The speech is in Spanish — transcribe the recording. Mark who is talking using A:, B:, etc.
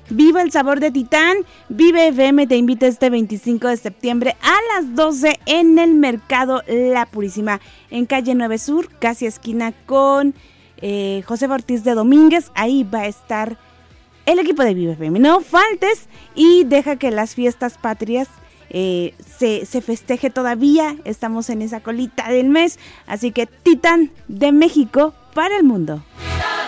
A: Viva el sabor de Titán. Vive FM te invita este 25 de septiembre a las 12 en el Mercado La Purísima, en calle 9 Sur, casi esquina con José Ortiz de Domínguez. Ahí va a estar el equipo de Vive FM. No faltes y deja que las fiestas patrias se festeje todavía. Estamos en esa colita del mes, así que Titán de México para el mundo.